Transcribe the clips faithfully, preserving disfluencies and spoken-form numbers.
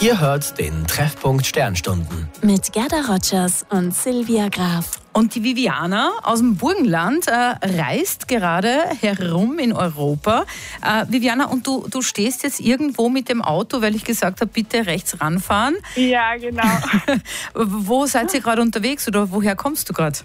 Ihr hört den Treffpunkt Sternstunden. Mit Gerda Rogers und Silvia Graf. Und die Viviana aus dem Burgenland äh, reist gerade herum in Europa. Äh, Viviana, und du, du stehst jetzt irgendwo mit dem Auto, weil ich gesagt habe, bitte rechts ranfahren. Ja, genau. Wo seid ihr gerade unterwegs oder woher kommst du gerade?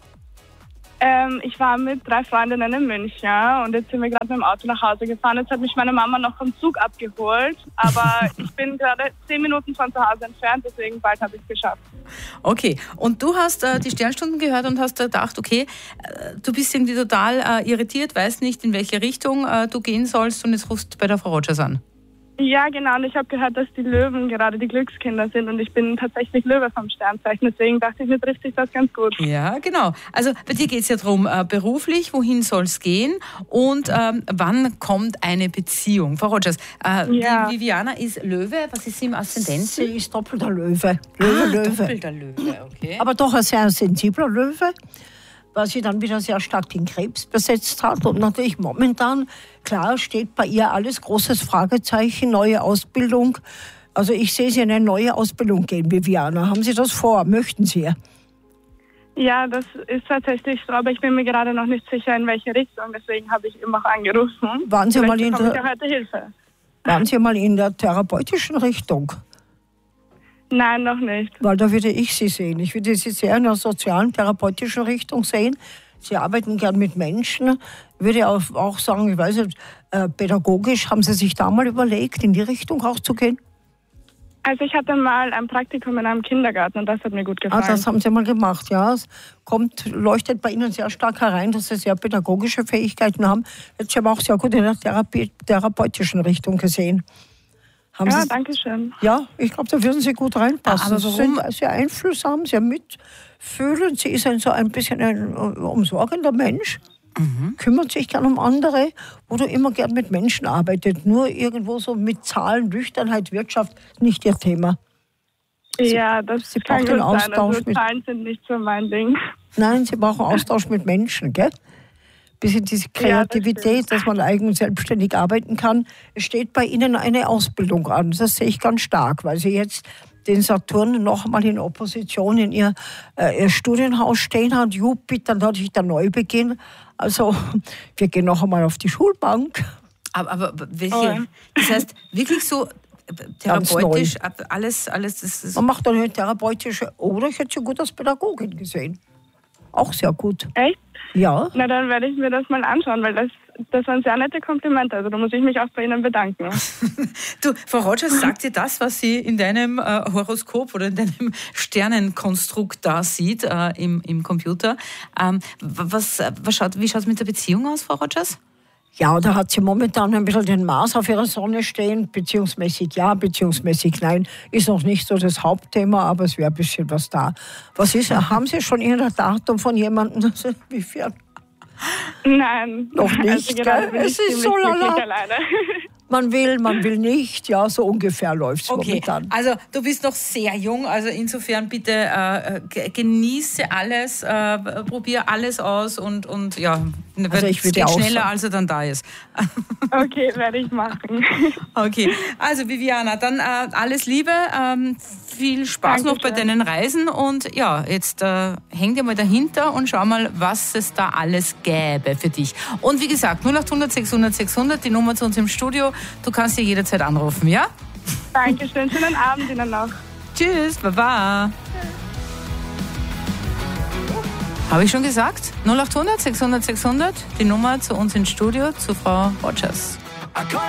Ähm, ich war mit drei Freundinnen in München und jetzt sind wir gerade mit dem Auto nach Hause gefahren. Jetzt hat mich meine Mama noch vom Zug abgeholt, aber ich bin gerade zehn Minuten von zu Hause entfernt, deswegen bald habe ich es geschafft. Okay, und du hast äh, die Sternstunden gehört und hast gedacht, okay, äh, du bist irgendwie total äh, irritiert, weißt nicht, in welche Richtung äh, du gehen sollst und jetzt rufst du bei der Frau Rogers an. Ja, genau. Und ich habe gehört, dass die Löwen gerade die Glückskinder sind und ich bin tatsächlich Löwe vom Sternzeichen. Deswegen dachte ich, mir trifft sich das ganz gut. Ja, genau. Also bei dir geht es ja darum, äh, beruflich, wohin soll es gehen und ähm, wann kommt eine Beziehung? Frau Rogers, äh, Ja. die Viviana ist Löwe. Was ist sie im Aszendent? Sie ist doppelter Löwe. Löwe, Ah, Löwe. doppelter Löwe, okay. Aber doch ein sehr sensibler Löwe, weil sie dann wieder sehr stark den Krebs besetzt hat. Und natürlich momentan, klar, steht bei ihr alles großes Fragezeichen, neue Ausbildung. Also ich sehe sie in eine neue Ausbildung gehen, Viviana. Haben Sie das vor? Möchten Sie? Ja, das ist tatsächlich so, aber ich bin mir gerade noch nicht sicher, in welche Richtung. Deswegen habe ich immer auch angerufen. Waren Sie, Vielleicht mal in bekomme ich der, ja heute Hilfe. waren Sie mal in der therapeutischen Richtung? Nein, noch nicht. Weil da würde ich Sie sehen. Ich würde Sie sehr in der sozialen, therapeutischen Richtung sehen. Sie arbeiten gern mit Menschen. Ich würde auch, auch sagen, ich weiß nicht, äh, pädagogisch, haben Sie sich da mal überlegt, in die Richtung auch zu gehen? Also ich hatte mal ein Praktikum in einem Kindergarten und das hat mir gut gefallen. Ah, das haben Sie mal gemacht, ja. Es kommt, leuchtet bei Ihnen sehr stark herein, dass Sie sehr pädagogische Fähigkeiten haben. Jetzt haben Sie auch sehr gut in der Therapie, therapeutischen Richtung gesehen. Haben Ja, Sie, danke schön. ja, ich glaube, da würden Sie gut reinpassen. Ah, aber warum- Sie sind sehr einfühlsam, sehr mitfühlend. Sie ist ein, so ein bisschen ein umsorgender Mensch. Mhm. Kümmert sich gern um andere, oder immer gern mit Menschen arbeitet. Nur irgendwo so mit Zahlen, Nüchternheit, Wirtschaft, nicht ihr Thema. Ja, das Sie kann braucht den gut sein. Austausch Also mit- Zahlen sind nicht so mein Ding. Nein, sie brauchen Austausch mit Menschen, gell? Bisschen diese Ja, das Kreativität, dass man eigen und selbstständig arbeiten kann. Es steht bei Ihnen eine Ausbildung an. Das sehe ich ganz stark, weil Sie jetzt den Saturn noch einmal in Opposition in ihr, äh, ihr Studienhaus stehen hat. Jupiter, natürlich der Neubeginn. Also wir gehen noch einmal auf die Schulbank. Aber, aber welche? Oh. Das heißt, wirklich so äh, Ganz therapeutisch, alles, alles das ist Man macht dann eine therapeutische, oder ich hätte sie gut als Pädagogin gesehen. Auch sehr gut. Echt? Ja. Na, dann werde ich mir das mal anschauen, weil das, das waren sehr nette Komplimente. Also da muss ich mich auch bei Ihnen bedanken. Du, Frau Rogers, sagt dir das, was sie in deinem äh, Horoskop oder in deinem Sternenkonstrukt da sieht äh, im, im Computer? Ähm, was, was schaut, wie schaut es mit der Beziehung aus, Frau Rogers? Ja, da hat sie momentan ein bisschen den Mars auf ihrer Sonne stehen, beziehungsmäßig ja, beziehungsmäßig nein. Ist noch nicht so das Hauptthema, aber es wäre ein bisschen was da. Was ist, haben Sie schon irgendein Datum von jemandem? Inwiefern? Nein. Noch nicht, Also gerade gell? bin Es ich ist ziemlich so lala. glücklich alleine. Man will, man will nicht, ja, so ungefähr läuft es Okay, momentan. also du bist noch sehr jung, also insofern bitte äh, ge- genieße alles, äh, probier alles aus und, und ja, Also ich es würde geht auch schneller, sagen- als er dann da ist. Okay, werde ich machen. Okay, also Viviana, dann äh, alles Liebe, ähm, viel Spaß noch bei Dankeschön. deinen Reisen und ja, jetzt äh, häng dir mal dahinter und schau mal, was es da alles gäbe für dich. Und wie gesagt, null acht hundert sechshundert sechshundert, die Nummer zu uns im Studio, du kannst dir jederzeit anrufen, ja? Dankeschön. Schönen Abend Ihnen noch. Tschüss, baba. Habe ich schon gesagt? null acht hundert sechshundert sechshundert, die Nummer zu uns ins Studio, zu Frau Rogers.